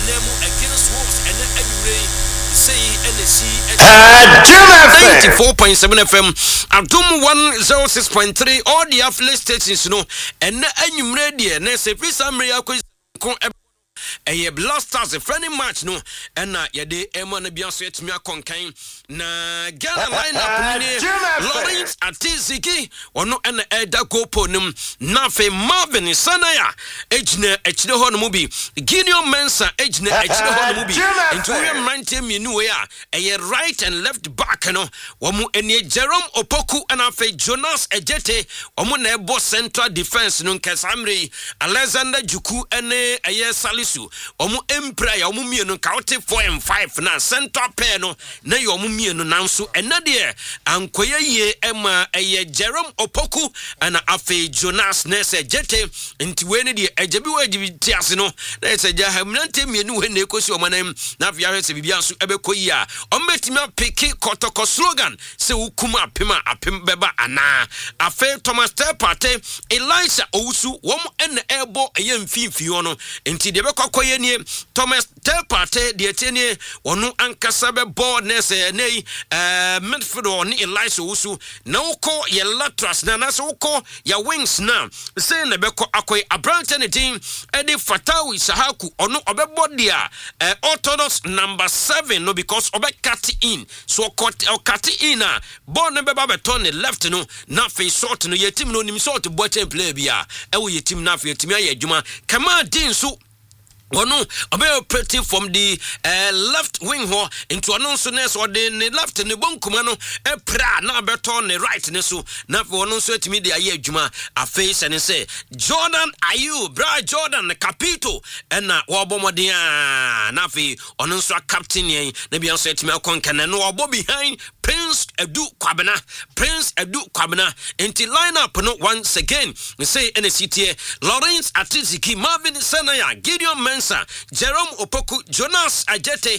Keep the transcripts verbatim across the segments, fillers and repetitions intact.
enemu against Wolves and anyway say N S C ninety-four point seven F M Adum one oh six point three all the affiliate stations no and anyway there na say fi samre yakon a blasters a friendly match no and na yede emo na bia so etimi akonkan na Ghana lineup ni Lawrence Atiziki ono na Eda Goponim na fe Marvin Sanaya ejina echide ho no bi Gideon Mensah ejina echide ho no bi into we ninety minu we a e right and left back no womu eni Jerome Opoku na fe Jonas Ejete womu na ebo central defense no Nkesamre Alexander Juku ene eye Salisu omu empire ya omu mienu ka wote four and five na central pair no na yo omu mienu nanso enade ankoye ye ema eye Jerome Opoku ana afe Jonas Nese Jete nti we ne de ajabi wa ajibi tiase no na ese ja hamnante mienu we na ekosi omanam na afia hwese bibia nso ebekoyi a ombetimi apiki kotoko slogan se ukuma apema apem beba ana afe Thomas Tepate Elisha Owusu wom ene ebo eye mfimfi no nti de bekokoye nie Thomas Tepate de etenie onu ankasa be board nese nei eh midfield oni Elisha Owusu na uko ye latras na na so uko ya wings na say na beko akoy Abrante ne din edi Fatawi Sahaku onu obebo dia eh, orthodox number seven no because obe cut in so cut cut in na ball ne beba beton ne left no na fe short no yetim no nim short bottom play bia e wo yetim na fe yetim aye adwuma kama din so Ono obe operating from the uh, left wing ho into anonso ness or the left ne bonkuma no e pra na beton ne right ne so na for ono so etimi de aye adwuma a face and say Jordan Ayew bra Jordan Capito and na wo bomodin a na fe ono so captain yen na bia so etimi akonkan no obo behind Prince Edu Kwabena Prince Edu Kwabena into lineup no once again we say N S C T Lawrence Atiziki Marvin Sanaya Gideon Mensah Jerome Opoku Jonas Ajete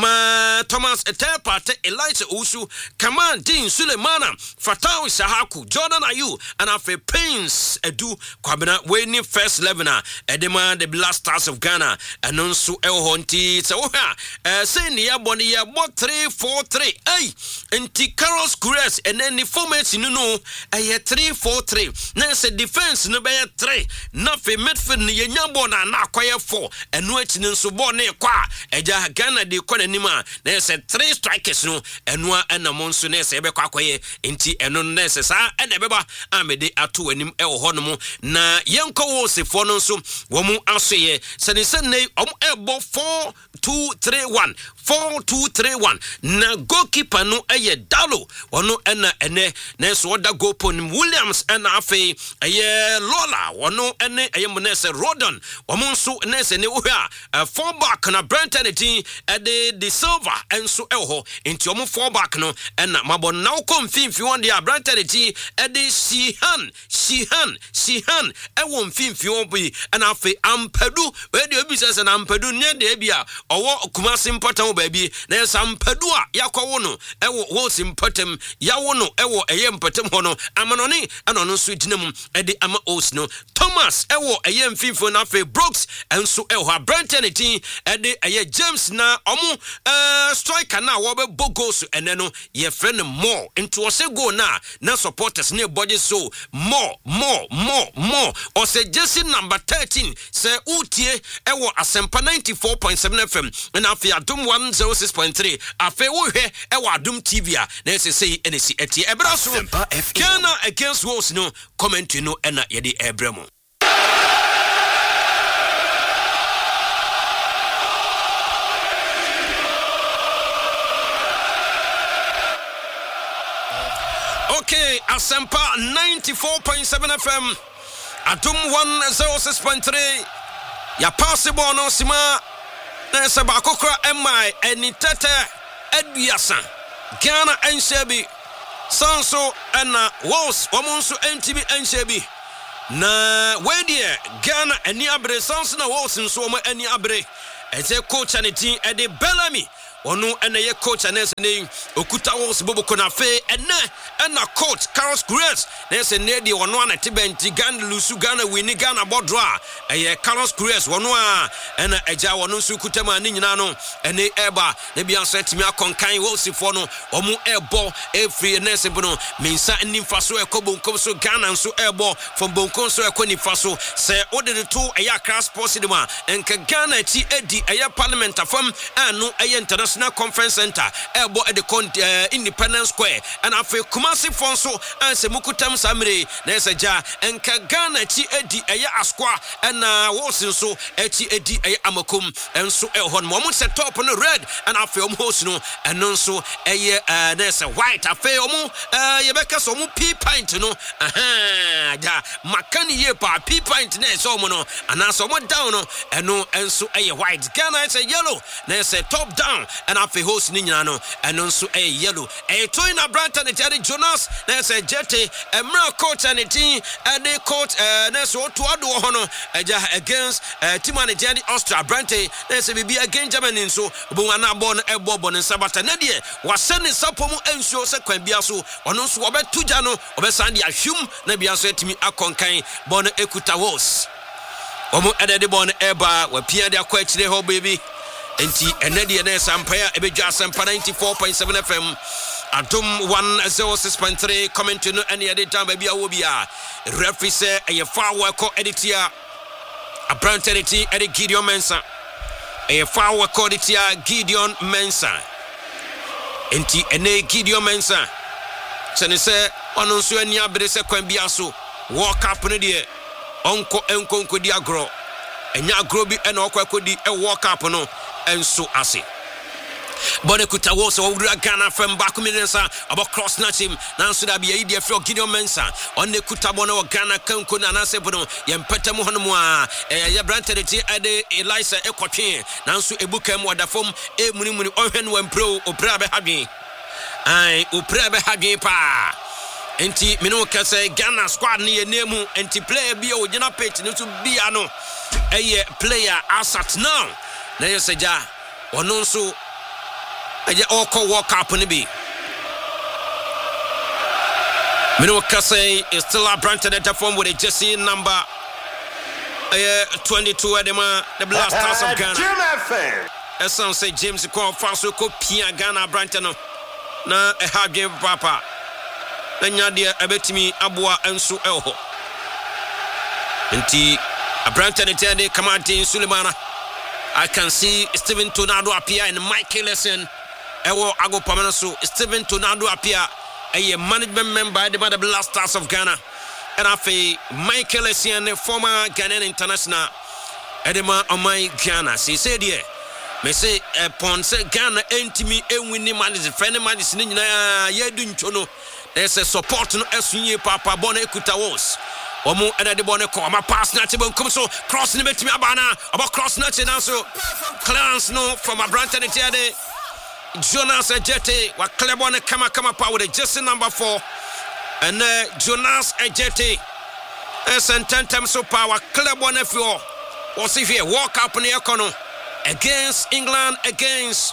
Ma Thomas Tepate Elijah Usu Kaman Dean Sulemana Fatawi Sahaku Jordan Ayew and afe Prince Edu Kwabena we ni first eleven edema the Blasters of Ghana and also El Honti so ha say ni aboni ya bo three four three ay enti Carlos Gures and then the format you know a three four three na say defense no be three na fe midfield ni nyambo na na akoye four enu etini nso ball na kwa eja Ghana de kwa nanima na say three strikers no enu ana monso na say be kwa akoye enti enu na say sa ena beba amede ato anim e wo hono na yenko wo sefo no nso wo mu asoye sene sene om ebo four two three one four two three one na goalkeeper no eye Dalo wono ena ene na so oda goalpon Williams ena afi eye Lola wono ene eye Monese Rodon womo nso nese ne wo a four back na Brenton team e de de Silva enso eho enti omo four back no ena mabo na wo konfimfi won de Brenton team e de Shihan Shihan Shihan e wo mfimfi won bi ena afi Ampadu we de obi sese na Ampadu ne de bia owo Kumasi important baby na Ampadu a yakwo no e wo wo simpatem yawo no e wo eye mpatem ho no amanoni ana no so ginam e de ama os no Thomas e wo eye mfimfi na afi Brooks enso e ho Brenton team e de eye James na omo uh, striker na wo be bogos ene no ye friend more into ose go na na supporters na body so more more more more o se Jesse number thirteen say utie e wo Asempa ninety-four point seven F M na afi Adum one oh six point three afi wo hwe e wo Adum T V a na se say N S C etie ebra so Ghana against Wolves no comment no e na ye de ebremo. Okay, Asempa ninety-four point seven F M Adum one oh six point three ya possible no sima na se ba kokra emai eni tete eduasa Ghana enshebi sanso ena Wolves womonso entibi enshebi na we die Ghana eni abre sanso na Wolves nso mo eni abre ese coach ani team e de Bellamy ono ene ye coach anese ne okuta Wolves bobo konafe ene ena coach Carlos Queiroz nese ne di ono ana tibenti Ghana lusu Ghana wini Ghana bodra eye Carlos Queiroz ono a ena eja ono nsu kutama ni nyina no ene eba ne bia so etimi akonkan Wolves fo no omu ebo efri nese bono mensa nimfa so ekobonkom so Ghana nso ebo from bonkom so ekonifa so se ode de to eya Accra Sports Cinema enka Ghana ti edi eya parliament afam anu eya International Conference Center ebo ede uh, Independence Square and afi Kumasi Fonso anse mukutam samre na esaja enka Ghana ti edi eya Askwa na Wolves so eti edi eya Amakum enso ehon mo mo set up no red and afi om host no eno so eya nese white afi om yebeka so mo P pint no aha ja makani ye pa P pint na so mo no ana so mo down no eno enso eya white Ghana is a yellow na ese top down and afi host ni nyina no eno nso eya yellow e toy na Branton e Jerry Jonas na ese jete emra coach and team and the coach na so to ado ho no eja against team and Jerry Austria Branton na ese bibia against Germany so bo wana bo no ebo bo ne sabata na de wasene sapomu ensuo se kwan bia so ono nso obetuja no obesande ahwum na bia so etimi akonkan bo no ekuta Wolves omo edede bo no eba wa pia de akwa chire ho baby enti enede na sampaya ebedwa asampa ninety-four point seven F M Adum one oh six point three comment no any other time baby awobia referee say e foul ko editia Abrant editi edit Gideon Mensah e foul ko editia Gideon Mensah enti ene Gideon Mensah sene se ono nso ani abere se kwan bia so walk up ne de onko enko nko di agro enya agro bi ena okwakodi e walk up no enso ase Bone kuta Wolves owura Ghana from back minensa about cross snatch him nanso da bia idea fro Gideon Mensah on ne kuta bone o Ghana kanko na na sebono yempeta mu hono mu a ya Branton ti ade Elisa ekotwe nanso ebuka mu odafom e muni muni ohwen wampro opra be hadwen ai opra be hadwen pa enti meno kase Ghana squad ne nemu enti player bia o gina page no to bia no eye player asat now na yesaja ono nso eje oko walk up ni bi Mino Kase is still a Branton at the form with a jersey number uh, twenty-two at the man, the Blasters of Ghana. As some say James call Faso ko Pia Ghana Branton na a hard game papa na nyadia ebetimi aboa enso elho enti a Branton etende Kamati Sulemana. I can see Steven Tornado appear and Michael Lesson ewo ago pamanaso Steven Tornado appear a management member of the Blasters of Ghana and afi Michael Lesson former Ghanaian international edema on my Ghana see said here me say upon say Ghana entimi enwini man is friend man is ni nyina yedu nchono there's a support no esunye papa bona ekuta Wolves omo ena de bone ko ma pass na tibon come so cross ni betimi abana about cross na che na so clearance no from a Branton etiade Jonas Ejete wa Clebone kama kama pa with a jersey number four and uh, Jonas Ejete esententem so pa wa Clebone fio was if here walk up in the econo against England against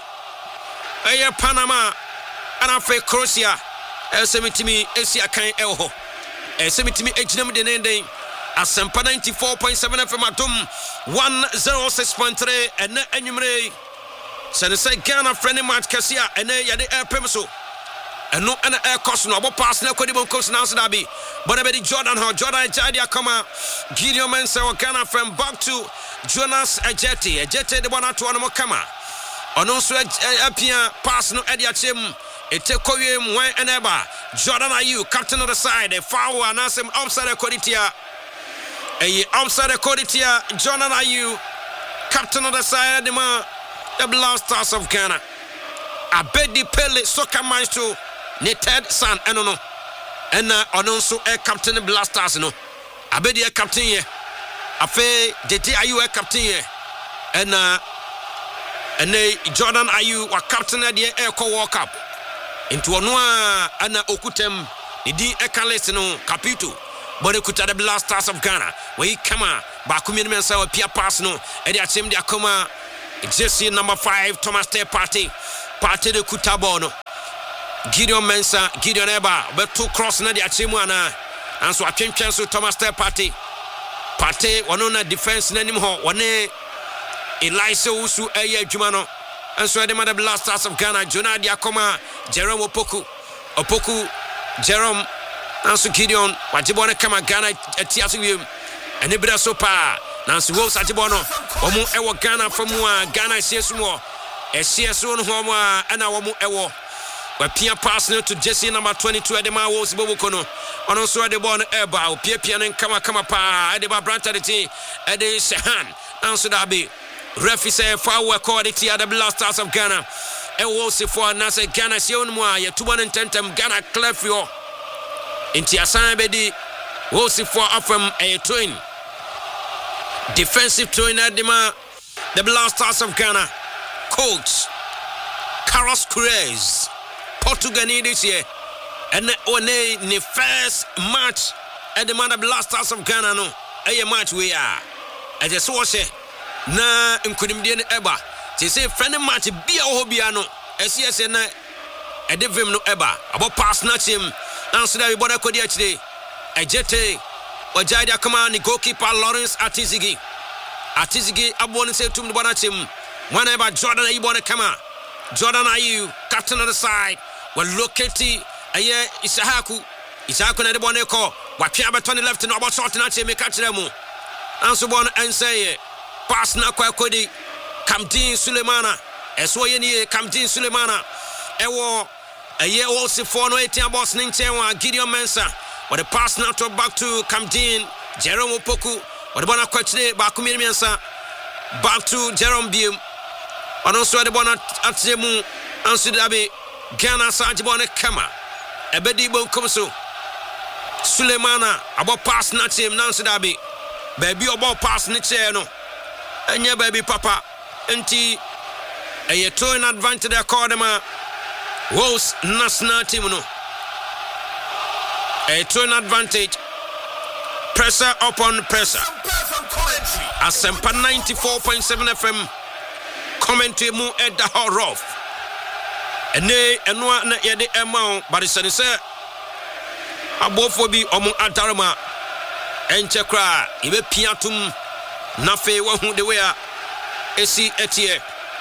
uh, Panama and afa Croatia esemitimi esia kan elho esemitimi ejinam de nende asempa ninety-four point seven F M atom one oh six point three and enyumre Sene say Ghana friendly match Kasia and yade air pemso and no and air cost no about pass na kwedi bon coast na so bi but be Jordan how Jordan Jadia come Gideon Mensah Ghana from back to Jonas Ejete Ejete the one to one more come on so apia pass no edia chem etekoyem wan eneba Jordan Ayew captain of the side a foul and asem offside koditia a offside koditia Jordan Ayew captain of the side the man the Blasters of Ghana. Abedi Pele soccer maestro ne third son eno no. And also a captain Blasters no. Abedi a captain here. Afe J T Ayew a captain here. And uh and Jordan Ayew wa captain at the air co walk up. Into onwa ana okutem idi ekalesi no capito. But ekuta the Blasters of Ghana. We come Bakumi Mensah wa pia pass no. E dia team dia koma Jesse number five, Thomas Tay Party. Party de Kutabono. Gideon Mensa, Gideon Eba, but two cross na di Achimuana. And so I came chance with Thomas Tay Party. Party, one on a defense anymore. One Elisa Usu Eye Jumano. And so the mother blasters of Ghana, Jonah Diakoma, Jerome Opoku, Opoku, Jerome, and so Gideon, Wajibona Kama Ghana at Tiasu, and Ibra Sopa, Nancy Wolves Ajibono, Omo Ewa Ghana from Ghana C S more, a C S one home, and our Mo Ewo. But Pia passing to Jesse number twenty-two at the Mawos Bobokono, and also at the Bon Eba, Pia Pian and Kama Kama Pa, at the Babrantality, at the Sehan, and so that be. Referee say foul according to the Blasters of Ghana. E wo se for na say Ghana se on mo ya two one tentem Ghana Clefio. Inti asan be di wo se for afam a twin. Defensive twin at the Blasters of Ghana. Coach Carlos Cruz, Portugal this year. And one the first match at the Blasters of Ghana no. A match we are. I just watch it. Na nkunimdie ne eba te say friend match bia ho bia no S S na edevim no eba abo pass na chim answer that we boda kodi akire ejete ojade akama ni goalkeeper Lawrence Atizigi Atizigi abo ne say tum boda chim one eba Jordan ayi boda kama Jordan ayi captain on the side we locate aye Isahaku Isahaku na de boda ko wa pia beto ne left no abo short na chim make akire mu answer bon and say pass na kwa kodi Kamdin Sulemana eso ye ni Kamdin Sulemana ewo eye wo se for no eighteen boss ninchen wa Gideon Mensa but the pass now to back to Kamdin Jerome Opoku but the bona kwachire ba kumiri Mensa back to Jerome Biem and also the bona atemu ansu dabe Ghana Saji bona kama ebedi bon komso Sulemana about pass na team nansu dabe baby about pass ni che no Anya baby papa enti a two in advantage accordema was national team no a two in advantage pressure upon pressure Asempa ninety-four point seven F M commentary mu at the horof ene enwa na yede ema but it say abofo bi omo adarama enche kra ibe piatum Nafe wahu de wea esi etie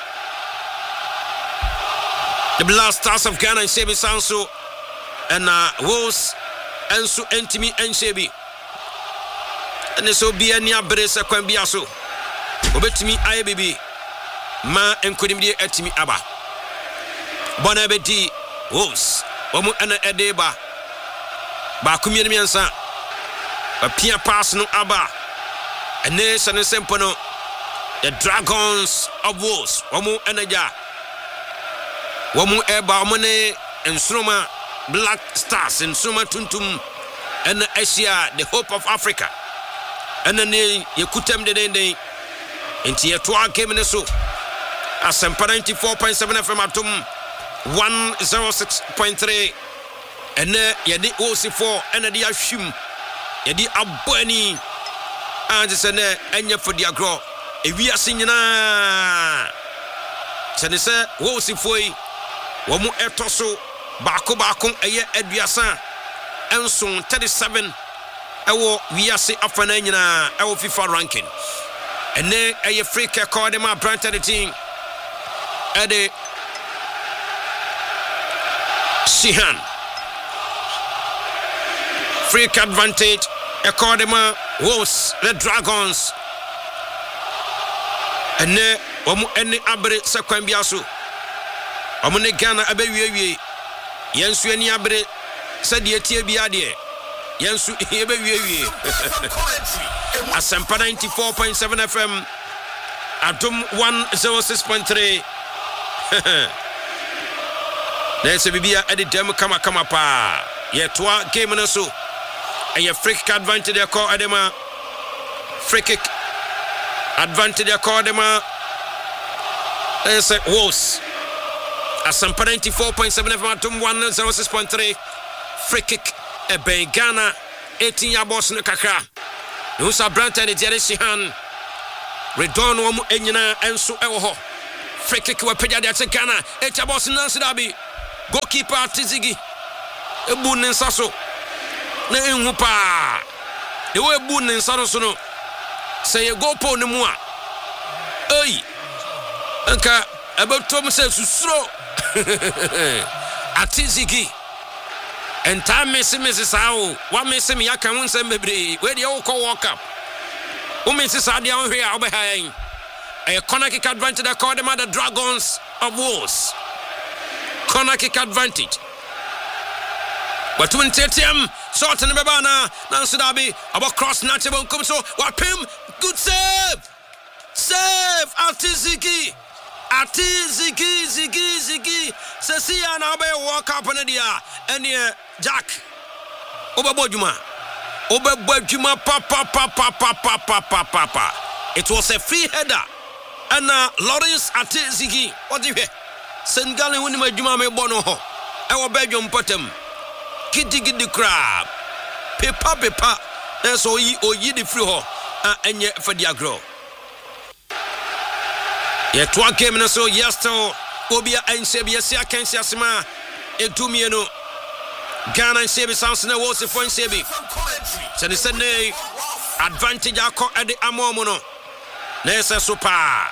the Blasters of Ghana and Sebi Sanso and uh Wolves and so entimi and Sebi and so be any abresa kwan bia so obetimi aye bibi ma enkodimde etimi aba bona bedi Wolves omo ana edeba ba kumie miensa ba pia pass no aba a nation is simple. The Dragons of Wolves. Wamu Enaja. Wamu Eba Omone and Suma Black Stars and Suma Tuntum and Asia, the hope of Africa. And then you could tell them the day into your twelve came in the soup. Asempa ninety-four point seven F M Atum one oh six point three. And then you did O C four and the Ashim. You did Abani. And it's an enya for the agro. If we are singing, Senese, Wosi Foy, Womu Etoso, Bako Bakon, Aya Edwiasa, and soon thirty-seven. Ewo, we are say Afanana, Ewo FIFA ranking. And then a free care called them up, brand the team. Ede Sihan. Free advantage. Accordema was the Dragons. And ne omu eni abre sekwan biaso. Omu ne Ghana abewiwie. Yensu eni abre se de tie bia de. Yensu abewiwie. Asempa ninety-four point seven F M. Adum one oh six point three. There's a bibia edi dem kama kama pa. Ye toa game na so. A free kick advantage they call Adema. Free kick advantage they call Adema. There's a Wolves. Asempa ninety-four point seven F M one oh six point three. Free kick a Ghana eighteen year boss no kakra. Nusa Branta de Jerry Sihan. Redon wom enyina enso ewo ho. Free kick we pagya de ate Ghana. Echa boss Nancy Dabi. Goalkeeper Atizigi. Ebu ne nsa so. Na enhu pa. E we ebu ne nsa so no. Se ye go po ne mu a. Ei. Anka abetom se susuro. Atizigi. And time missing Missus How. What missing me? I can't say maybe. Where the old call walk up. Who misses Adia on here? I'll be hanging. A corner kick advantage. They call them the Dragons of Wars. Corner kick advantage. But when T T M short in the Babana, Nancy Dabi, about cross natural come so what him? Good save! Save Atizigi! Atizigi, Zigi, Zigi, Cecilia now be walk up on the dia and yeah, Jack Obabojuma Obabojuma papa papa papa papa papa. It was a free header and uh, Lawrence Atizigi. What do you hear? Sengali when my Juma me bono ho. Our Belgium bottom. Kitty the crab. Pepa pepa. That's all ye or ye the free ho. And yet for the agro. Yet one game na so yesto Obia and Sebia Sia Kensia Sima Etumiano Ghana and Sebi Sansana was the point Sebi. So the Sunday advantage I caught at the Amomono. Nessa super.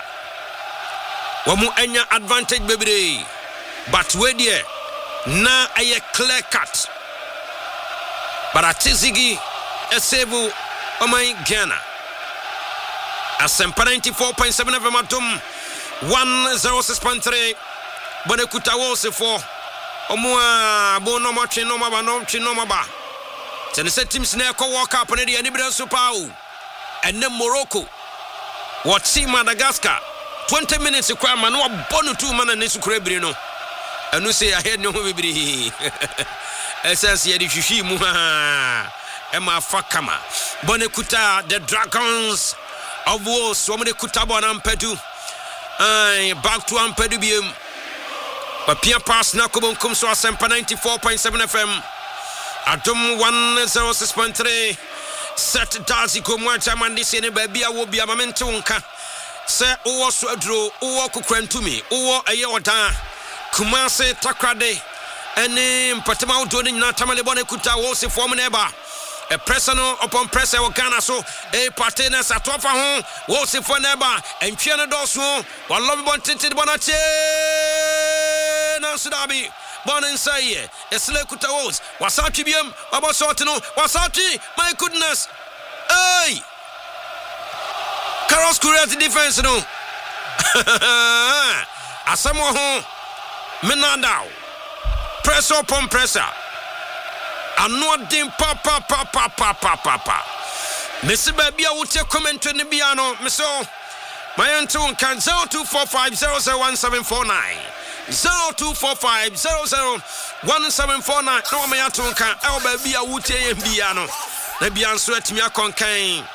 Wamu enya advantage baby. But where dear na a clear cut. But Atizigi Esebu o my Ghana. Asempa ninety-four point seven F M Atum. one oh six point three Bonekuta was for Omua Bono Martin no Maba no Chinomaba. Tennessee teams near co walk up on the Anibran Supau and then Morocco. What see Madagascar twenty minutes to cram and one bono two man and Nisucrebrino. And we say I had no baby. S S Yadi Muha Emma Fakama Bonekuta, the Dragons of War, Swamade Kutabon and Pedu. Aye, back to Ampedubium. But Pia Pass Nakobon comes to Asempa ninety-four point seven F M. Atom one oh six point three. Set Dazi Komwacha Mandisi and Baby, I will be a momentunka. Say, Uwa Swadro, Uwa Kukrentumi, Uwa Ayota, Kumase Takrade, and name Patamau Doning Natamale Kuta was a former neighbor. A personal upon pressure or Ghana so a partners at top of home was for neighbor and Piano Dosso while Lobby Bontinted Bonache Nansudabi Bonansay a Selekuta was Wasati Bium about Sortino Wasati my goodness hey Carlos Kuriati defense no Asamoah home Menandao press upon pressure. Anoadin papa papa papa papa. Mister Baby, I will take comment on the piano. Mister My Anton can zero two four five zero zero one seven four nine. zero two four five zero zero one seven four nine. No, my Anton can. Oh, baby, I will take piano. The piano sweat me a concain.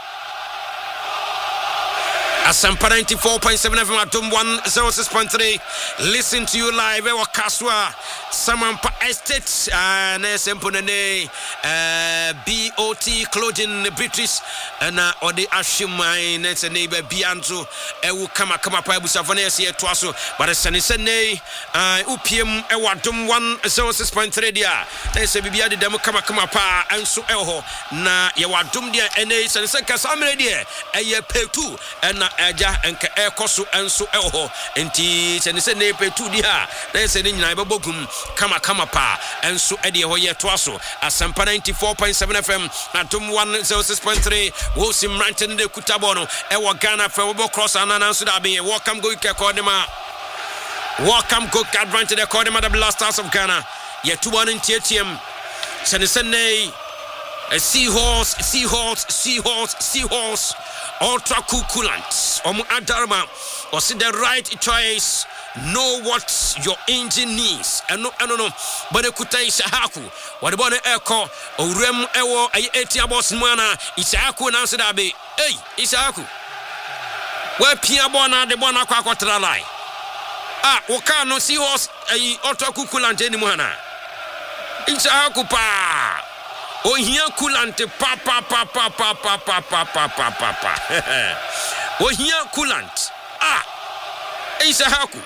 Asampa ninety-four point seven F M Atom one oh six point three. Listen to you live. Ewa Kaswa Samampa Estate and Sempone B O T Clothing British and Ode Ashimai Nets a neighbor Bianzo Ewu Kama Kama Pabu Savanes here twaso but a sunny Sunday Upium Ewa Dum one oh six point three dia. There's a Bibia de Demo Kama Kama Pa and so Elho na Yawa Dum dia and a Sanka Samre dia a year pay two and Aja and Ekosu and so Elho and teach and say pay two dia. There's a name Bogum Kama Kama Pa and so Eddie Hoya Twaso Asampa ninety-four point seven F M Atum one oh six point three Wosim Ranton de Kutabono Ewa Ghana Febo Cross and Anansudabi. Welcome go Kodema. Welcome go advantage the Kodema the Blasters of Ghana. Yet two one in T T M. Sunday a seahorse, seahorse, seahorse, seahorse. Ultra coolant. Omu Adarma or see the right choice. Know what your engine needs. And no, no, no. But the kuta Isahaku. What about the echo? Or rem ewo a etia boss mana. Isahaku and answer that be. Hey, Isahaku. Where Pia Bona de Bona Quaquatra lie. Ah, Wakano see horse a ultra coolant anymore. Isahaku pa. Oh, here coolant pa pa pa pa pa pa pa pa pa pa pa pa. ohia coolant ah Isa Haku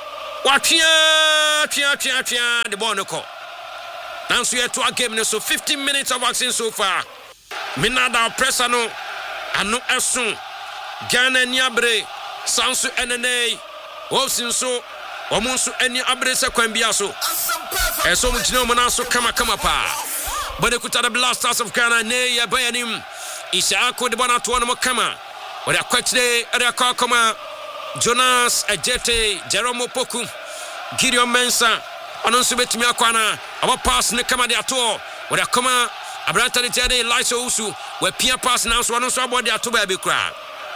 watwia twia twia twia the ball no call now so to a game so fifteen minutes of action so far Minada pressure no ano esun Ghana ni abre sanso enene Wolsin so omunso eni abre se kwan bia so eso mutino mo na so kama kama pa but ekuta the Blasters of Ghana ne ya bayanim Isa Haku de bana to no kama what a kwetde ere ka kama Jonas Ejete Jerome Poku Gideon Mensah anonso betimi akwana aba pass ne kama de ato wada kama abranta de tede Elisha Usu we pia pass now so anonso abo de ato ba bi kra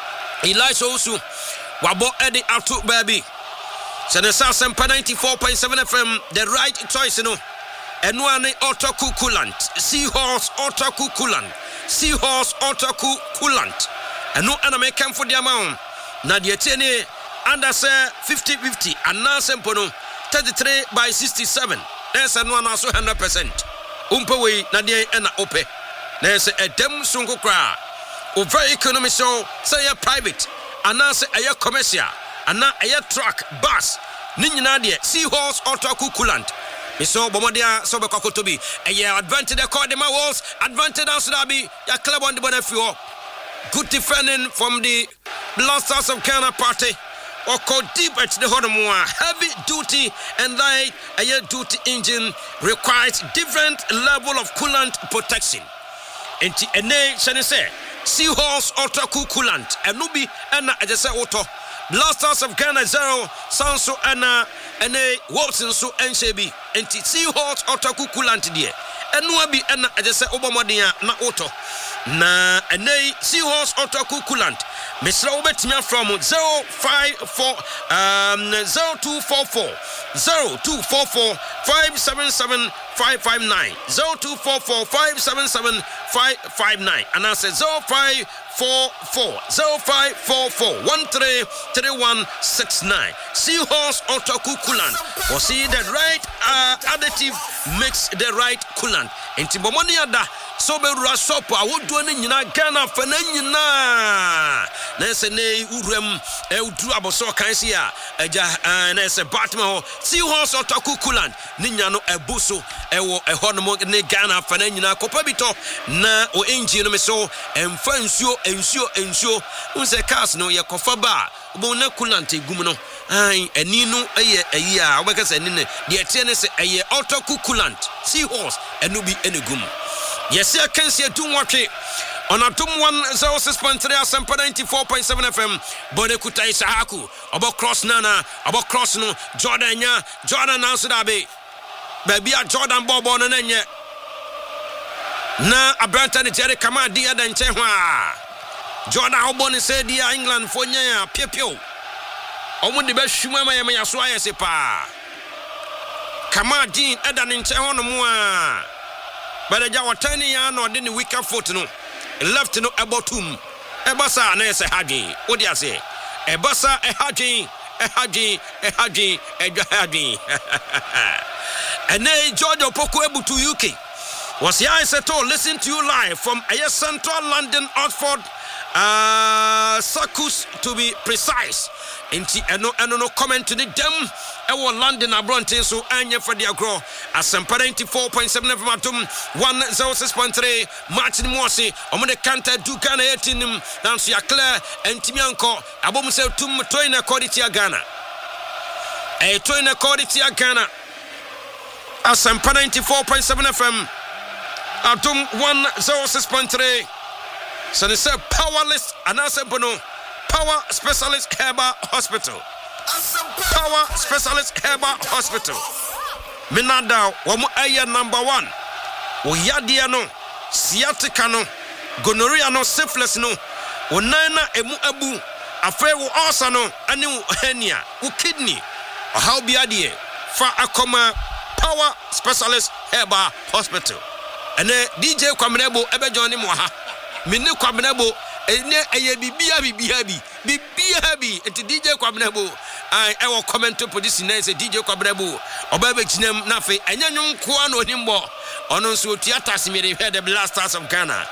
Elisha Usu wabo ede ato ba bi Senesa Sempa ninety-four point seven F M the right choice no eno ane Otaku coolant Seahorse Otaku coolant Seahorse Otaku coolant eno ana me kan for the amount na de tiene under say fifty fifty and now sempo no thirty-three by sixty-seven there's no one also one hundred percent umpe we na de na ope there's a dem sunko kra o very economic so say a private and now say a commercial and now a truck bus ni nyina de Seahorse Otaku coolant me so bomodia so be kwakotobi a advantage the call the walls advantage as dabi ya club on the bonafio good defending from the Blasters of Ghana party or call deep at the Hodomwa heavy duty and light air duty engine requires different level of coolant protection. Enti ene say Seahorse Otaku coolant enubi ena ajese auto Blasters of Ghana zero Sanso ena ene Watson so enchebi enti Seahorse Otaku coolant die enua bi ena ajese obomodia na auto na ene Seahorse Otaku coolant Mister Obetimia from zero five four um zero two four four zero two four four five seven seven five five nine zero two four four five seven seven five five nine and I said zero five four four zero five four four one three three one six nine Seahorse Otaku coolant or see the right uh, additive makes the right coolant enti bomoni ada so be rasopo awodo ne nyina Ghana fa na nyina na se ne urem e udru aboso kan se a aja na se Batman ho Seahorse Otaku coolant ne nya no ebuso ewo ehono ne Ghana fa na nyina kopa bito na o engine no me so emfa nsuo ensuo ensuo unse cars no ye kofa ba bo na coolant egum no ai eni no eye ayi a obeka se ni ne de tie ne se eye Otaku coolant Seahorse enu bi enegum yes I can see do watch on a tum one zero six point three Asempa ninety-four point seven F M Bonekuta Isa Haku abo cross nana abo cross no Jordan nya Jordan na so da be baby a Jordan bobo no nanye na abranta ne tere kama dia da nche ho a Jordan obo ne say dia England fo nya piepio omo de be hwuma ma ya ma so ayese pa kama din eda ne nche ho no mo a but the Jawatani ya no de ne weaker foot no left no abotum ebasa na ese hadin odi ase ebasa e hadin e hadin e hadin e hadin and then George Opoku Ebutu U K was here I said to listen to you live from a central London Oxford uh Circus to be precise inti eno eno no comment to the dem ewo London abronte so anya for the agro Asempa ninety-four point seven F M atum one oh six point three Martin Mosi omo de counter do Ghana eighteen nan so ya clear entimi anko abom se tum toina quality Ghana e toina quality Ghana Asempa ninety-four point seven F M atum one oh six point three so they say powerless anasempono Power Specialist Herbal Hospital. Power Specialist Herbal Hospital. Minada, wamu aya number one. Oyadia no, sciatica no, gonorrhea no, syphilis no, onana emu abu, afre wo ulcer no, ani wo hernia, wo kidney, or how biadie, fa akoma Power Specialist Herbal Hospital. And D J Kwamenebo ebe joini mo ha. Mini Kwamenebo ene eye bibia bibia bi bibia bi enti D J Kwamenebo ai e wo comment to position na say D J Kwamenebo oba be kinam na fe enyanwum ko an onimbo ono nso theater simire the Blasters of Ghana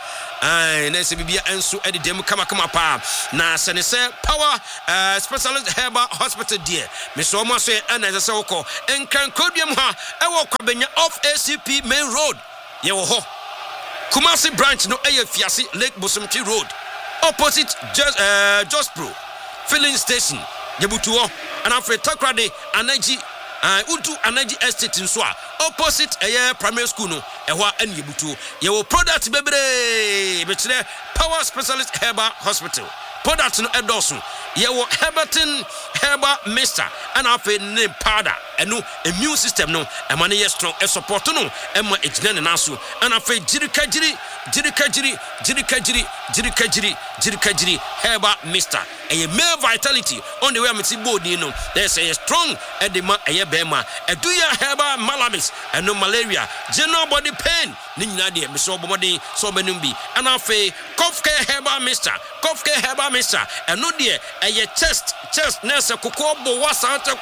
ai na se bibia enso ededem kama kama pa na se ne se power uh, specialist herbal hospital die me so mo so e na se woko enkan kodwam ha e wo kwabenya off A C P main road ye wo ho Kumasi branch no eye fiase Lake Bosomtwi road opposite just uh, just pro filling station yebutuo and after Takrade Anaji uh, Utu Anaji estate nso a opposite eye primary school no ehwa ene yebutuo ye wo product bebre be kire power specialist herbal hospital product no edoso ye wo Herberton herbal mixture and after ne powder eno immune system no emane ye strong e support no ema ejina ne naso and after jirika jiri jirika jiri jirika jiri jirika jiri jirika jiri herbal mixture e male vitality on the way ameti body no there's a strong edema e bema eduya herbal malamis and no malaria general body pain ni nyina de me so bomode so benum bi and after cough care herbal mixture cough care herbal mixture and no de e chest chest nurse kokko bo wasa ta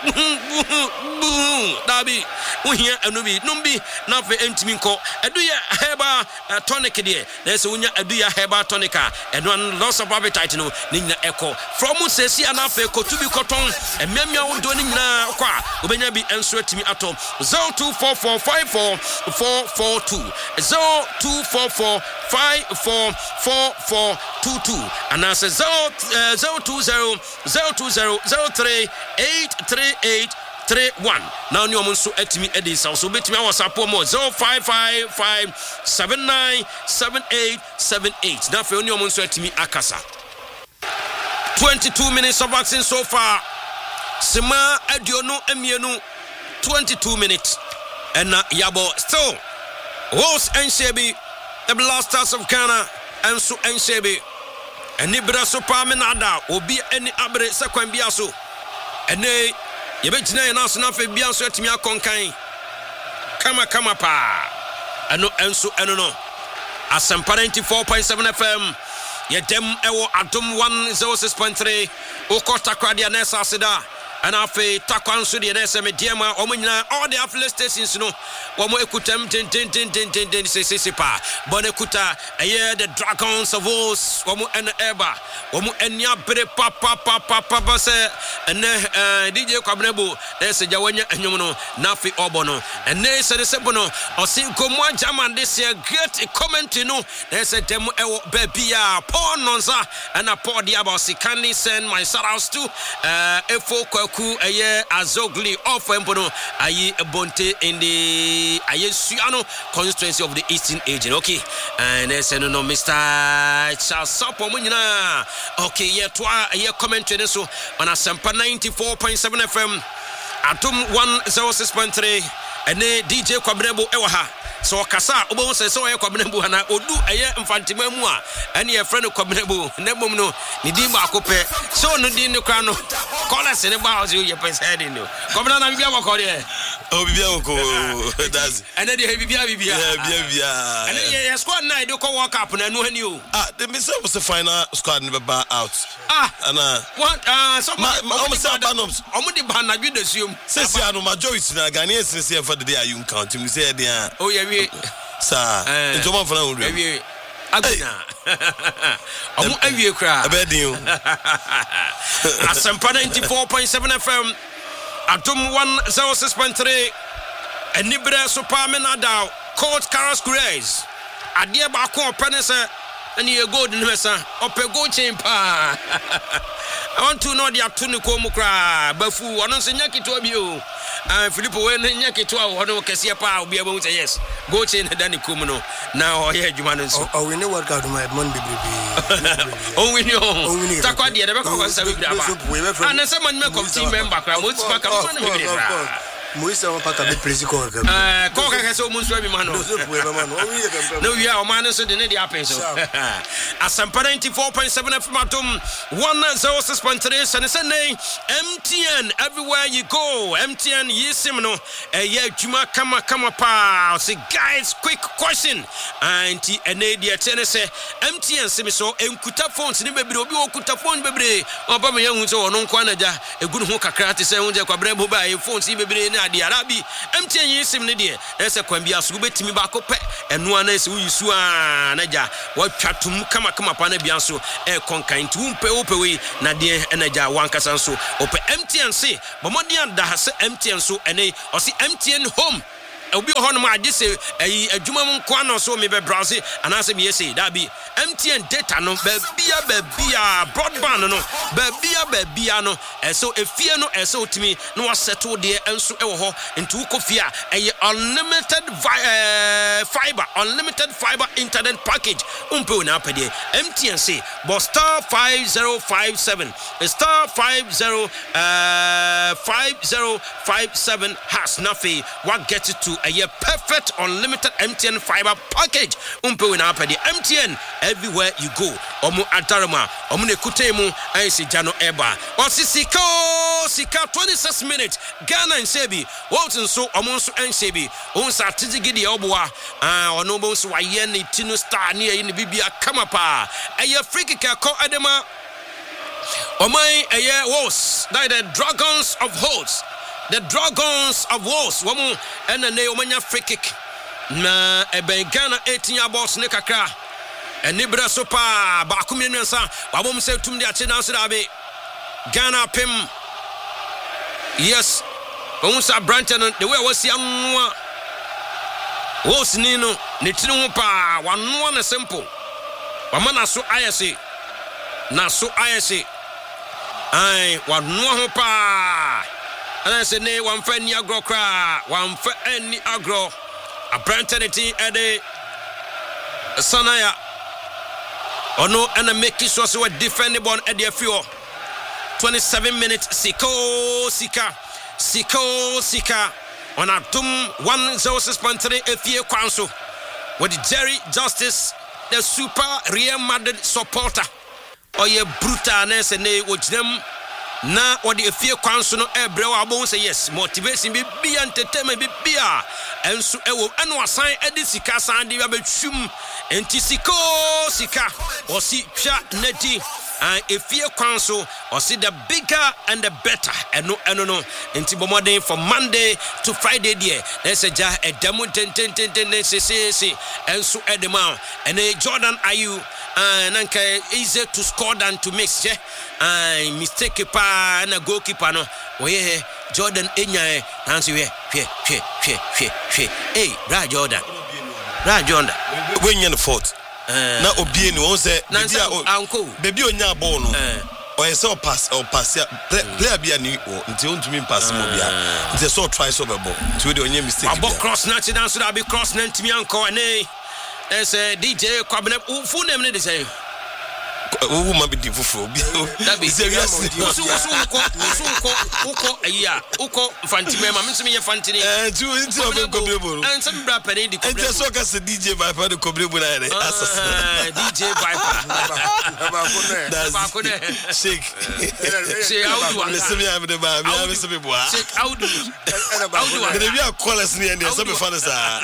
dabi uhia anubi numbi na fe entimi nko eduya herbal uh, tonic de there's unya eduya herbal tonic and one loss of appetite no ni nyina eko from sesi ana fe kotubi koton ememia wodo ni nyina kwa obenya bi enso atimi ato zero two four four five four four four two zero two four four five four four four two two and as zero two zero zero two zero zero three eight three eight three one now new monso etimi edisa so betimi WhatsApp mo zero five five five seven nine seven eight seven eight na fe new monso etimi akasa twenty-two minutes of action so far Sima Adiono Emienu twenty-two minutes and uh, Yabo still Wolves and Shebi the Blasters of Ghana and so and Shebi and Nibra Supermanada will be any abre second biaso and they Yabejina and Asana for Biaso at Mia Conkai Kama Kama Pa and no and so and no as some ninety-four point seven F M Yedem ewo Adum one oh six point three Okota Kradia Nessa Sida and afe takwan so de nessa mediama omunyina all the affiliate stations no womo ekutam ten ten ten ten ten ten sisi pa bonekuta eye the Dragons of Oz womo en eba womo enia bere pa pa pa pa pa se ene D J Kwabnebo ese jawanya enyum no nafi obono ene se se bono osi komwa jama this year great comment no ese dem ewo babia Paul Nonza and a Paul Diaba Sikani send my shout outs to uh efo ku aye azogli of empono aye bonte in the aye suano constituency of the Eastern Region. Okay, and then say no Mister Chasapo munyina. Okay, yeah, twa aye commentary so on a Sampa ninety-four point seven F M Atum one oh six point three and D J Kwabnebo ewaha. So kasa obo se so ye Kwabnebo na odu aye mfantima mu a ene ye friend Kwabnebo na bom no ni di ba ko pe so no di ne kwa no kola se ne ba o ye pese di no Kwabna na bibia ko de o bibia ko that's ene de bibia bibia yeah bibia bibia ene ye squad na de ko work up na no hani o ah the mise was the final squad never ba out ah and uh what uh so almost abanums omo de ba na dwi da suom sesi anu majority na Ghanaians say for the day you count me say there oh yeah sir into man for na we we aguna omo awie kra abedin Asampa ninety-four point seven F M Atum one oh six point three Enibra Supermanada Court Carlos Grace Adie ba ko penese ani e gold no mesa ope gold chain pa I want to know the atuni ko mu kra bafu ono se nyakito bi o ah Filippo we nyakito a ono kese pa obi aba mu say yes gold chain dani ko mu no na o ye adwuma no so o we ne work out my mon bibibi o we no takwa de de be ko sa bibi aba ana se man me committee member kra mo tipa ka mo na bibi kra Moisa on paka be presi ko ka eh ko ka ka so mun so bi ma no no we are man so de ne dey happen so Asampa ninety-four point seven F M Atum one oh six point three sene sene M T N everywhere you go M T N yisim no eh yeah juma kama kama pa say guys quick question anti enedia tene say M T N se me so enkuta phones ni bebre obi okuta phone bebre oba me yahu so ono nkwa naja egunu ho kakra te say hunje kwabra bo ba e phones bebre ade arabi M T N yisim ne de ese kwan bia so betimi ba ko pe eno ana ese uyisu a na ja watwatum kama kama pa na bia so e konkan tu mpe ope we na de na ja wankasa so ope M T N se bomodian da se M T N so ene o si M T N home obi ho no ma ade se ayi adwuma mu kwa no so me be browse anase me yesi da bi M T N data no ba bia ba bia broadband no ba bia ba bia no eso efie no eso timi no wa settle de enso e wo ho ntu kofia ayi unlimited uh, fiber unlimited fiber internet package umpe na apede M T N say but star five zero five seven star five zero uh five zero five seven has nothing what get it to a perfect unlimited M T N fiber package umpe na apede M T N everywhere you go omu adarama omu ne kutemu ayisi jano eba osisiko sika twenty-six minutes Ghana and Sebi Walton so omu so en Sebi on sa tizigidi oboa ah ono bo so waye ne tinu star ne yi ne bibia kamapa eye free kick ko adema omai eye was the Dragons of Hosts the Dragons of Wars womu ena ne omanya free kick na ebe Ghana eighteen year boss ne kakra eni bra so pa ba ku mienu nsa wabom se tum de ache na so da be Ghana pim yes on sa Branton the way was anwa was ni no ne tinu ho pa wanwa na simple wamana so ayese na so ayese ai wanwa ho pa ana se ne wamfa ni agro kra wamfa ani agro a Branton eti ede sanaya ono ana make sure so defend the ball at the field twenty-seven minutes siko sika siko sika on atum one oh six point three efie kwanso with Jerry Justice the super Real Madrid supporter oye brutal na se ne wojinem na odi efie kwanso no ebre wa bon say yes motivation bi bi entertainment bi bia enso ewo eno asan edi sika san de abetwum enti siko sika osi twa neti and efie kwanso osi the bigger and the better eno eno no enti bomodin from Monday to Friday there there's a ja a demo ten ten ten ten se se se enso edema ene Jordan Ayew and nanka easy to score than to mix je and mistake pa na goalkeeper no oye Jordan enya nanso we hwe hwe hwe hwe hwe hey Bra Jordan Bra Jordan when you the fault na obie ni won say baby onya ball no o e say pass or pass player bia ni nti ontumi pass mo bia nti so try so ball nti we onya mistake abo cross na ti dan so da be cross na ntimi anko ne e say D J Kwabena full name ne dey say Who might be different? That be serious. Uko uko uko uko iya uko fantime ma mse me ye fantini. Eh tu inti o be kobrebo. And some bra pere di kobrebo. And so ka se D J Viper de kobrebo na ere. Ah D J Viper. Ba ko ne. Shake. Shake Audu. Me se me am de ba, me am se me boa. Shake Audu. Audu. Me bi akolas ni and so be fan sa.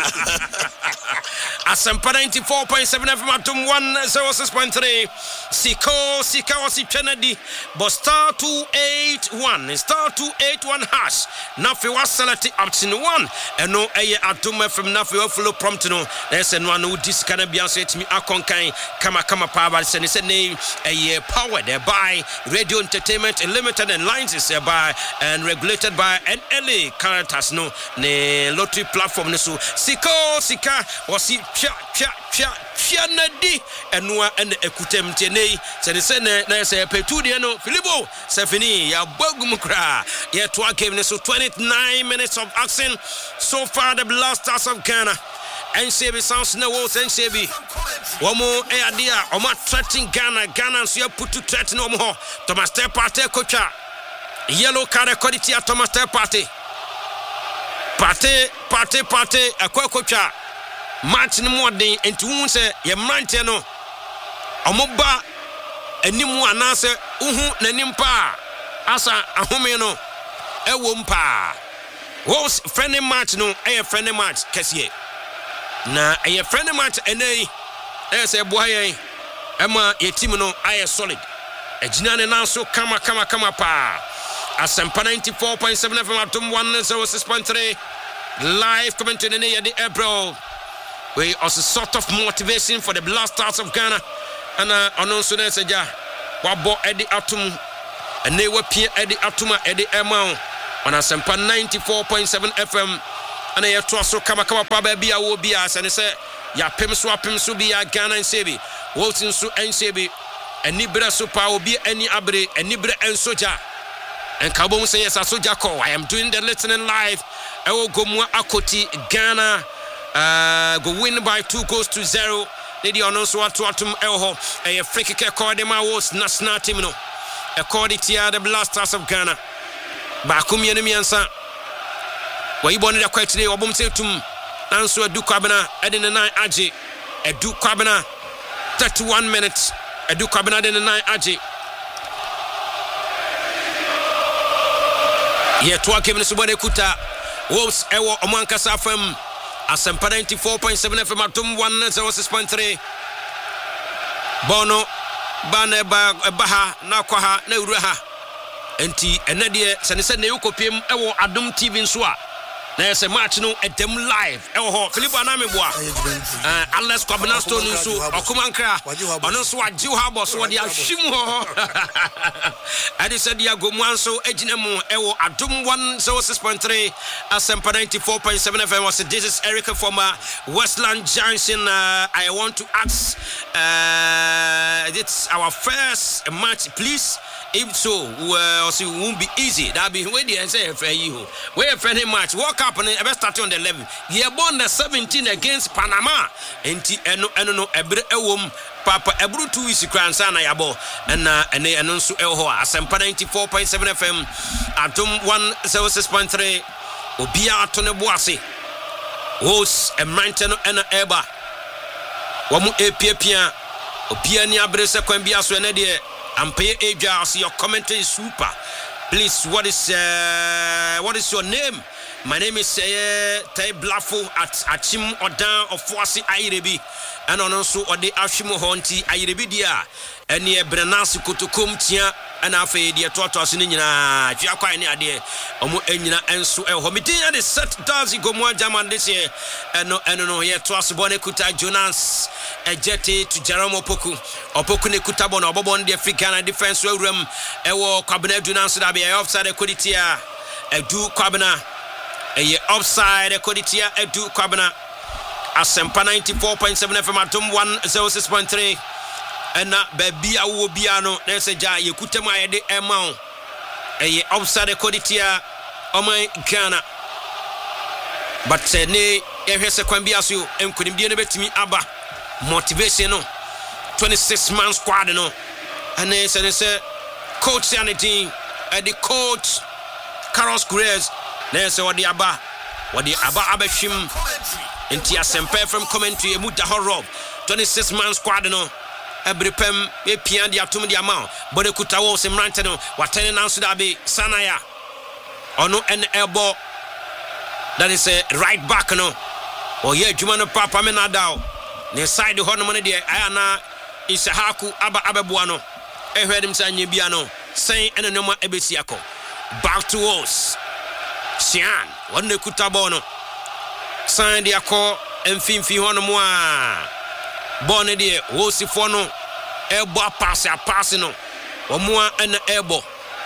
Asempa ninety-four point seven F M atum one oh six point three. Siko Sika wasi Kennedy but star two eight one star two eight one hash nafi wasalati option one eno eye atum from nafi follow prompt no there's no one who this can be answer to me akonkan kama kama power send say name eye powered by Radio Entertainment Limited and Lines is by and regulated by N L A Caritas no ne lottery platform no so Siko Sika wasi pia pia pia Fianadi enwa ene ekutem tenei se se na se petu de no Filipo Sefini ya bogum kra ya to game ne so twenty-nine minutes of action so far the Blasters of Ghana and Sebi sounds no was and Sebi womo e adia o ma threatening Ghana Ghana so ya putu threaten no mo Thomas Teh Partey kocha yellow card quality at Thomas Teh Partey Partey Partey Partey akwa kocha match no more den enti hu se ye mrante no omoba animu anase uhu nanim pa asa ahome no ewo mpa was friendly match no e friendly match kese na e friendly match enei e se boaye ema ye team no aye solid ejina ne nanso kama kama kama pa Asempa ninety-four point seven F M Atom one oh six point three live commenting in the April. We also sort of motivation for the Black Stars of Ghana and uh announce na seja wabo Eddie Atom and they were Pierre Eddie Atuma Eddie Emma on Asempa ninety-four point seven F M and they have to kama kama pa baby a wo bia and say ya pem so apem so bia Ghana and Sebi Wilson so and Sebi and Nibra so pa obi any abre and Nibra and Soja and Kabom say yes Soja call. I am doing the listening live. I will go more Akoti Ghana uh go win by two goals to zero. Lady announce what to atum elho a free kick call them was national team no according to the Black Stars of Ghana. Bakumi enemy answer. Why you born in the quite today obum say tum nanso Edu Kwabena edin the nine Aji Edu Kwabena thirty-one minutes Edu Kwabena edin the nine Aji. Yeah, to give us one kuta. Wolves ewo omankasa F M Asempa ninety-four point seven F M Atom one oh six point three. Bono bane ba baha na kwaha na uraha. Enti enade se ne se ne ukopiem ewo Adom T V nso a. Na yese match no edem live ewo ho Philip Anameboa. Eh Alex Kwabena Stone nso okomankra. Ono so ajiw ha boss wo dia hwim ho. Ade said dia gomuanso eginemu ewo Adom one oh six point three Asempa ninety-four point seven F M. Was this is Erica from uh, Westland Junction. uh, I want to ask uh it's our first match please. If so, well, so it won't be easy. That'll be where the answer for you. Where a friendly match. Walk up and ever start on the eleven. He born the seventeen against Panama. And eno eno no ebre ewom Papa ebru two is kransana yabo. And uh and they announce elho Asempa ninety-four point seven F M Atom one oh six point three. Obia atone boase. Wos a mountain and eba. Wamu epia Obia ni abrese kwambia so ene de Ampere Aja, see your commentary is super. Please, what is uh, what is your name? My name is uh, Tai Blafo at Achim Odan of Foasi Airebi. And also Ode Ashimo Honti Airebi dia. And ye Brenasi Kutukum Tia and Afe dia Toto Sinina. Fiakwa any idea. Omo Enina and Su El Homitia the set does he go more German this year. And no and no here Twas Bonekuta Jonas Ejete to Jerome Opoku. Opoku ne Kutabon or Bobon the African defense room. Ewo Kwabena Jonas that be offside Koditia. Edu Kwabena. A offside Koditia Edu Kwabena. Asempa ninety-four point seven F M Atom one oh six point three. And na baby awo biano na se ja ye kutema ye de ema e offside Koditia o my Ghana. But ne e hwese kwan bia so enkunim die ne betimi aba motivation no twenty-six man squad no and ne se ne se coach Sanity and the coach Carlos Grez na se wodi aba wodi aba abahwim enti Asempa from commentary e muta horror twenty-six man squad no ebrepem e pian dia tum dia ma bode kuta wo se mrante no watene nanso da be Sanaya ono en elbow that is a right back no o ye adwuma no papa me na daw ne side ho no mo ne de ayana Isahaku aba abeboa no ehwedim sanye bia no sen ene no ma ebesiako back to us Sian one kuta bo no san dia ko emfimfi ho no mo a bon de wo sifo no ebo pass a pass no wo mo a ene ebo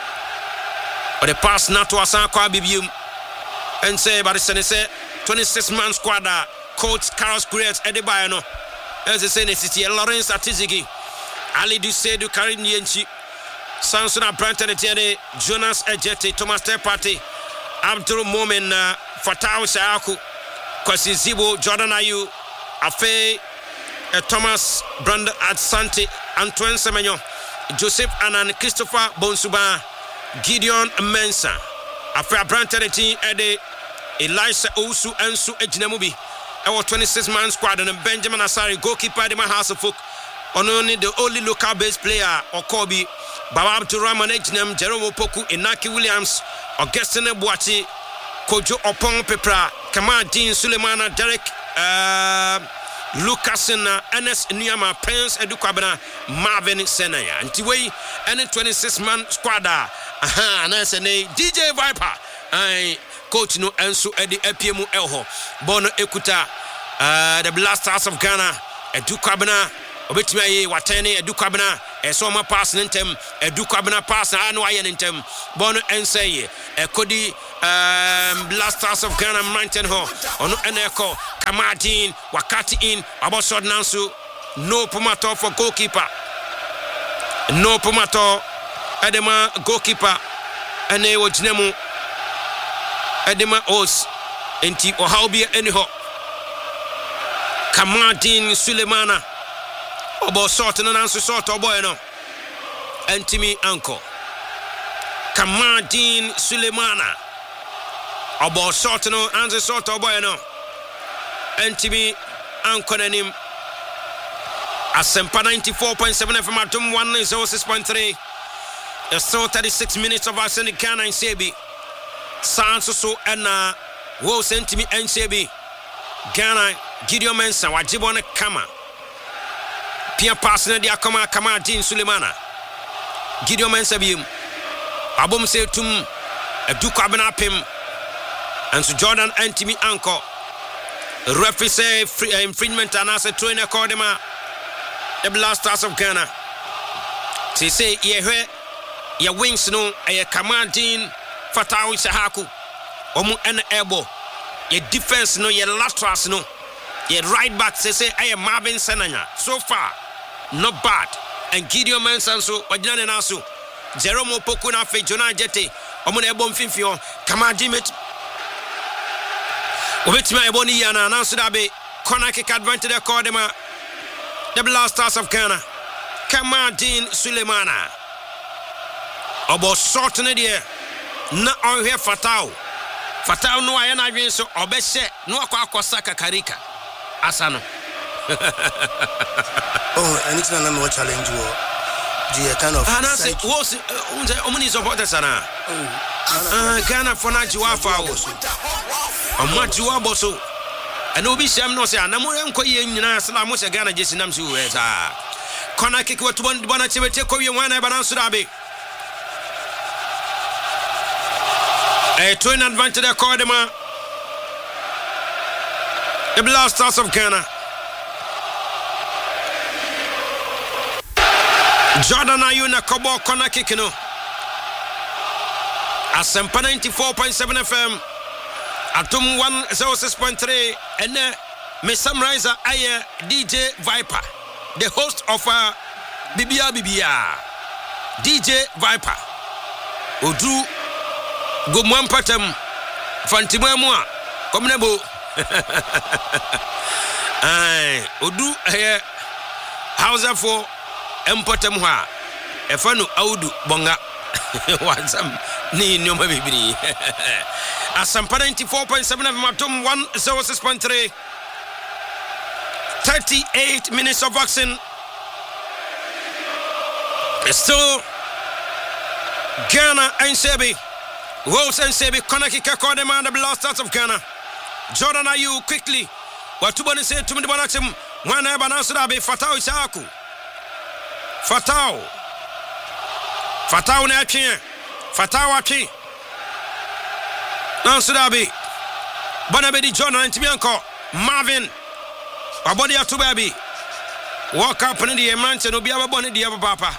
o the pass na to asan kwa bibium and say but say say twenty-six man squad coach Carlos Grez Edibayo no as they say necessity Lawrence Atizigi Ali Dusedu Karim Yenchi Sansona Branton Etienne Jonas Ejete Thomas Tepati Abdul Momen uh, Fatau Shayaku Kwasi Zibo Jordan Ayu Afe uh, Thomas Brandon Adsante Antoine Semenyo Joseph Anan Christopher Bonsuba Gideon Mensa Afe Branton Etienne Ede Elisha Ousu Ensu Ejinamubi our twenty-six man squad and Benjamin Asari goalkeeper the House of Folk on only the only local base player or Kobe Baba Abdurrahman Ejinem Jerome Opoku Inaki Williams Augustine Boachi Kojo Opon Pepra Kamal Dean Sulemana Derek uh, Lucasina, Ernest Niyama, Prince Edukwabena, Marvin Senaya. And Tiway, and a twenty-six man squad. Aha, and that's a D J Viper. I coach no Ensu Eddie Epiemu Elho. Bono Ekuta, uh, the Blasters of Ghana, Edukwabena, Obetime Watene, Edukwabena, a summer pass Nintem, Edukwabena pass, and I know Nintem, Bono Ensay, a Cody. Um, Blasters of Ghana Mountain Hall on Eneko Kamadin Wakati in about short Nansu. No Pumato for goalkeeper. No Pumato Edema goalkeeper. And they were Jinemu Edema Os Enti Ohaubia anyhow. Kamadin Sulemana about short and Nansu sort of boy no. Antimi Uncle Kamadin Sulemana. About short no answer short or boy no. Antimi Ankonanim Asempa ninety-four point seven F M Atum one oh six point three. It's still thirty-six minutes of us in the Ghana and Sebi. Sanso so and uh wo sentimi and Sebi. Ghana Gideon Mensa wajibone kama. Pia pass na dia kama kama Jean Sulemana. Gideon Mensa bim. Abom se tum Edukwabena pim. And so Jordan Antimi Anko referee say free, uh, infringement and as a trainer called him the Blasters of Ghana. They say ye he your wings no a commanding Fatawi Sahaku Omu and elbow ye defense no ye laterals no ye right back say say I am Marvin Senanya. So far not bad. And Gideon Mansanso Wajana Nasu Jerome Pokuna Fe Jonah Jete Omu Ebom Finfio commanding it. Obetime Ebony Yana announced that be corner kick advantage the Cordema. The Blasters of Ghana. Kamadin Sulemana. Obo short in the air. Na on here Fatao. Fatao no ayana win so obese no akwa akosaka karika. Asano. Oh, anything na no challenge wo. The kind of Ana say was unze omuni supporters ana. Ah Ghana for na jiwafa wo. Amajiwa boso. And obi sham no say anamore nko ye nyina sala mo se Ghana jesi nam si we sa. Corner kick we to bon bona chebete ko ye wan e banan so dabe. A twin advantage the Cordema. The Blasters of Ghana. Jordan Ayuna Kobo corner kick no. Asempa ninety-four point seven F M. Atum one oh six point three. And uh, me summarize I D J Viper, the host of uh, Bibia Bibia. D J Viper. Odu Gomwan Patam Fantimamwa. Komnebo. Ay, Odu eh Hausa for Empatamwa. Efanu Audu Bonga. Wansam ni nyoma bibiri. Asampa ninety-four point seven F M Atom one oh six point three. thirty-eight minutes of action. Still Ghana and Sebi. Rose and Sebi Konaki Kakode man the Blasters of Ghana. Jordan Ayew quickly. What two body say to me the Bonatim. One ever answer that be Fatao Isaku. Fatao. Fatao Nakin. Fatao Aki. Answer that be. Bonabedi Jordan and Timianko. Marvin. Abodi Atubabi. Walk up in the mansion will be our bonnet the other papa.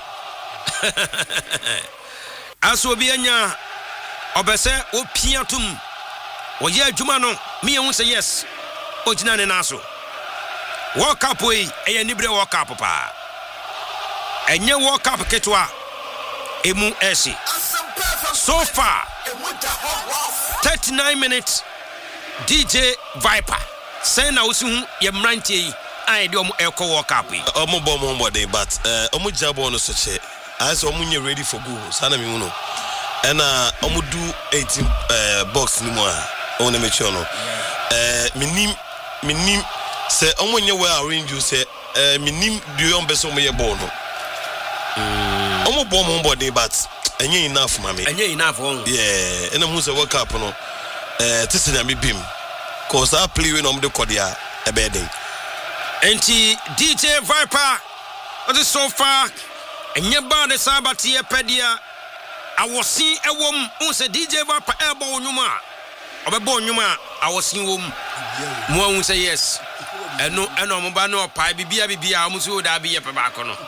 As will be a nya. Obese o piatum. O ye Jumano. Me won't say yes. Ojina Naso. Walk up way. A nibre walk up papa. And you walk up Ketwa. Emu Esi. So far thirty-nine minutes. D J Viper. Say now soon ye mranti. I do echo walk up. Omo bomb one day, but uh omo jabo no such as omo ready for go. Sana mi uno. And uh omo do eighteen uh box ni mo on me chono. Uh minim minim say omo nye well arrange you say uh minim do yon beso mo ye ball no. Omo bomb one body, but enye enough mami. Enye enough on. Yeah, and I'm who work up no. Uh, this is me bim. Cause I play when I'm the Kodia a bad day. Enti D J Viper odi so far enye ba de sabati e pedia awosin ewom unse D J Viper ebo onwuma obebo onwuma awosin wom mo hu say yes eno eno mo ba no pai bibia bibia mo so da bi ye pe ba ko no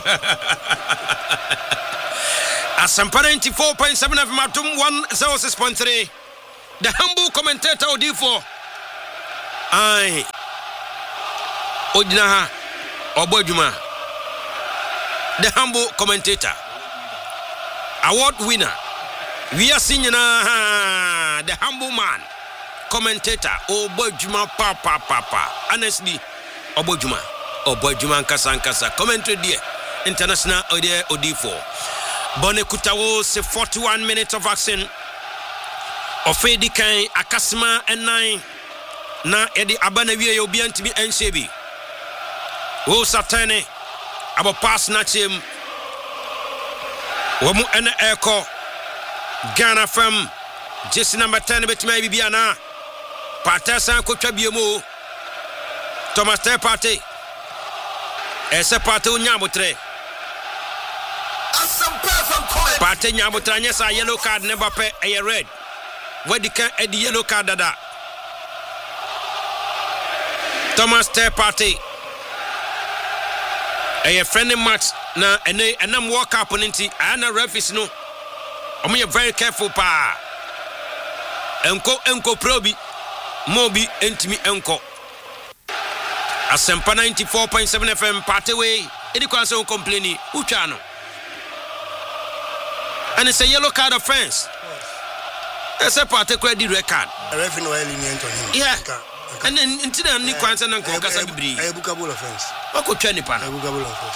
Asampa ninety-four point seven F M Atum one oh six point three. The humble commentator Odifo. Aye. Odinaha Obojuma. The humble commentator. Award winner. We are singing uh, the humble man. Commentator Obojuma papa papa. Honestly, Obojuma. Obojuma nkasa nkasa. Commentary there. International Ode Odifo. Bone Kutawo se forty-one minutes of action. Ofedi kan akasima nine na edi abana wie ye obi antimi ensebi. Wo satane abo pass na chem. Wo mu ene eko Ghana from jersey number ten betima bibia na Patesa kotwa biemo Thomas Te Party ese party onyabotre Party nyabotra nyesa yellow card never pay a red. Where the can the yellow card dada. Thomas Te Party. A friendly match na and and I'm walk up on it. And a referee no. I'm very careful pa. Enko enko probi. Mobi entimi enko. Asempa ninety-four point seven F M party way. Any concern complaining. Uchano. And it's a yellow card offense. It's a particular record. A referee no element on him. Yeah. And then into the new concern and Kokasa Bibri. A bookable offense. What could Chenipan? A bookable offense.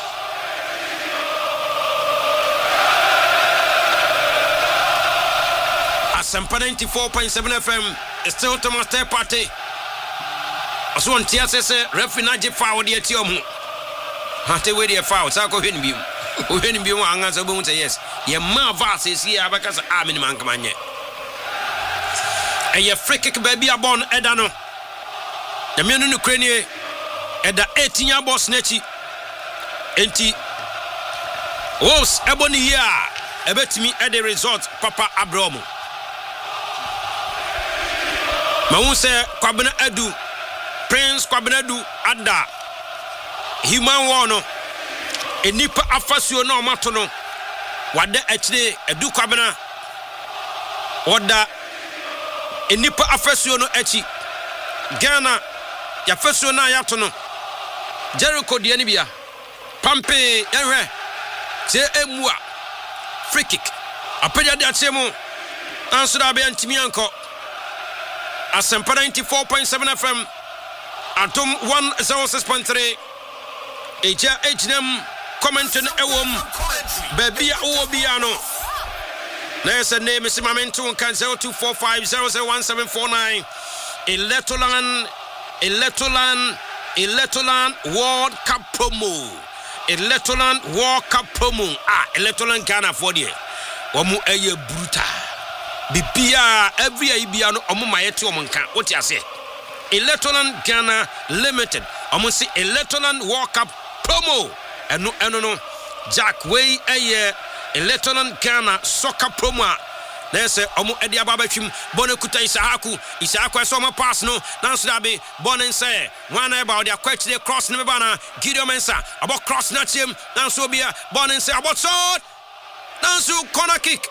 Asampa ninety-four point seven F M is still Thomas Te Party. As one Tia says, referee Naji foul the Etiomu. Hante with the foul, Sako Hinbim. Who him be one answer boom say yes. Ye ma vas is here because I'm in Mankamanye. And ye free kick baby a born Edano. The men in Ukraine at the eighteen year boss Nechi. Enti was ebony here. A bet me at the result, Papa Abromo. Maunse Kwabena Edu, Prince Kwabena Edu, Ada, Human Wano. Enipa afasuo na omatono wada achire edu kwabena wada enipa afasuo no achi Ghana ya afasuo na yato no Jericho de ani bia pampe ehwe se emua free kick apenya de achemu ansura be antimi anko Asempa ninety-four point seven F M Atom one oh six point three Eja Ejnem commenting ewom baby o biano na yesa name is mamento kan zero two four five zero zero one seven four nine Eletolan Eletolan Eletolan World Cup promo Eletolan World Cup promo ah Eletolan Ghana for there omo eye bruta bibia every ibiano omo mayete omo nkan what you say Eletolan Ghana Limited omo say Eletolan World Cup promo eno eno no Jack Way eye Eletolan Ghana soccer promo na say omo edi ababetwim bone kuta Isahaku Isahaku eso mo pass no na so da be bone say one about their question cross no bana Gideon Mensah about cross na chem na so bia bone say about shot na so corner kick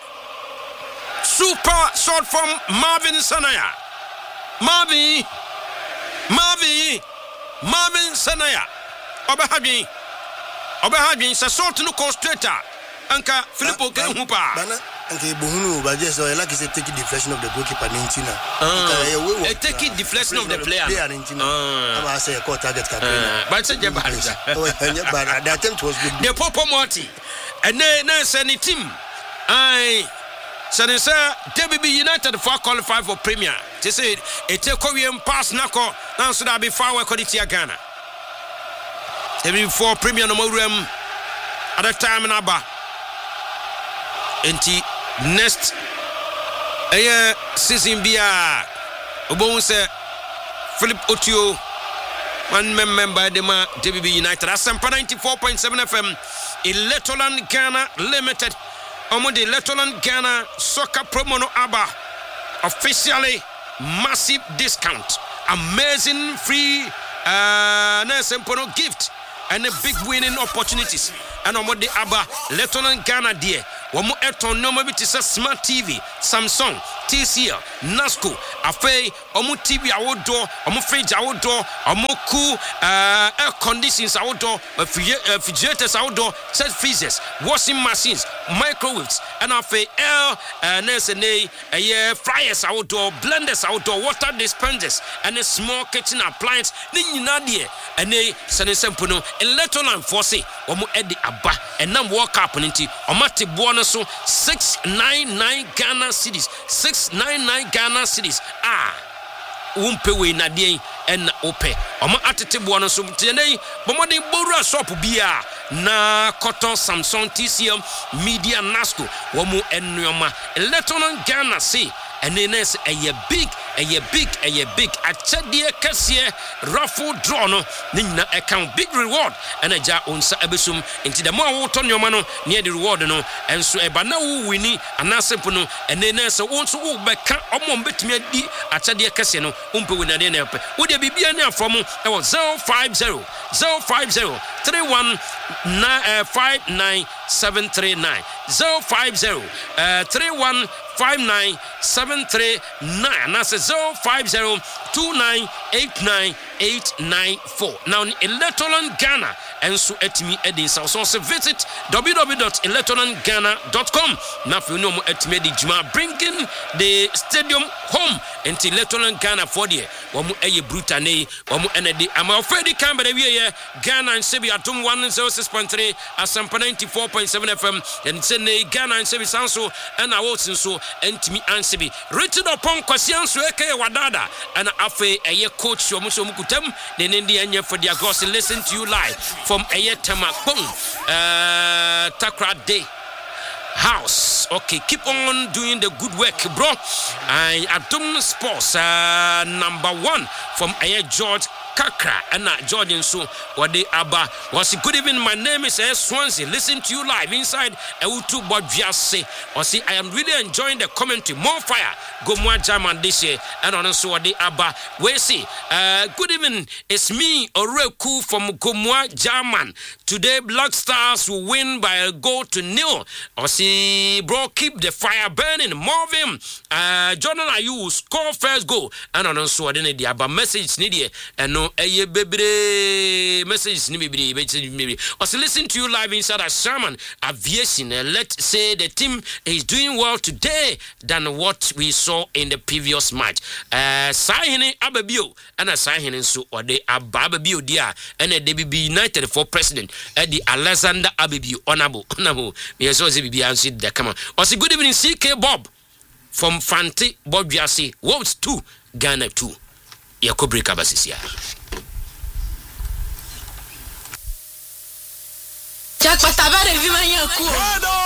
super shot from Marvin Sanaya Marvin Marvin Marvin Sanaya Obahadwin Obahadwin sa sort no constrator anka Filippo Kenhupa bana anke bohunu ba just like is take deflection of the goalkeeper Nintina uh, take deflection of the player player Nintina aba say call target captain but say jeba oh but the attempt was good the Popo Morty and then na say ni team ai so they say W B United for qualify for Premier they say it take Korean pass nako na so that be far work quality Ghana before Premier no more at that time na ba enti next eh season bia obon say Philip Otio one member de ma D B B United Asempa ninety-four point seven F M Electroland Ghana Limited omo de Electroland Ghana soccer promo no aba officially massive discount amazing free uh na simple gift and a big winning opportunities and omo de aba Electroland Ghana there womo eton no ma biti smart T V Samsung T C L Nasco afei omo T V awodo omo fridge awodo omo cool uh, air conditions awodo refrigerators awodo set freezers washing machines microwaves and afei air uh, nesene aye fryers awodo blenders awodo water dispensers and a small kitchen appliance ni nyina de ene sene sempo no Electroland force omo edi aba enam work up nti omo te bo no so six ninety-nine Ghana cedis six ninety-nine Ghana cedis ah umpe we na de en ope omo atete bo no so tenei bomodin bowura shop bia na cotton Samsung T C M Media Nasco womu enuoma Electroland Ghana say enenes eye big eye big eye big achadie kase raffle draw no nyina account big reward and aja onsa abesum enti the more wo to nyoma no near the reward no enso eba na wo wini anasempo no enenes wonso wo beka omom betumi adi achadie kase no umpe we na de na pe wo de bibia ne afom e wo zero five zero zero five zero three one five nine seven three nine zero five zero three one five nine seven three nine. That's zero five zero two nine eight nine eight nine four. Now Electroland Ghana and so etimi edin so so visit w w w dot electroland ghana dot com. Now if you know more etimi di juma bringing the stadium home into Electroland Ghana for the wamu eye brutane wamu enedi ama ofedi Canberra we ye Ghana and Sebi atum one oh six point three Asampa ninety-four point seven F M and sene Ghana and Sebi sanso and awotin so entimi ansebi written upon kwasian so eke wadada and afe eye coach omuso mukutem the Indian for their gossip listen to you live from eye tamakpon uh Takra Day House. Okay, keep on doing the good work, bro. I Atom Sports uh, number one from Aye George Kakra and uh, Jordan so what they aba was good evening. My name is uh, Swansea. Listen to you live inside Ewutu Bodwiase. Or see, I am really enjoying the commentary. More fire. Go more German this year. And also what they aba. We see. Uh, good evening. It's me, Oreku from Gomwa German. Today, Black Stars will win by a goal to nil. Or see, bro, keep the fire burning. More of him. Uh, Jordan Ayew will score first goal. And also what they aba message needed. And no, a baby message maybe maybe. Also listen to you live inside a Sherman Aviation. Uh, let's say the team is doing well today than what we saw in the previous match. Uh, Sahine Ababio and a Sahine so or they are Bababio dia and a D B B United for president Eddie Alexander Ababio honorable honorable. Yes, so the B B answered the come on. Also good evening C K Bob from Fanti Bob Biasi. Wolves two Ghana two. Yakobri Kabasisia. Jack Patabare Vimanyaku.